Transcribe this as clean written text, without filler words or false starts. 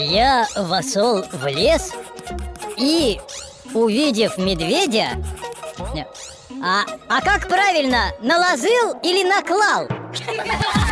Я вошел в лес и, увидев медведя... А как правильно, наложил или наклал?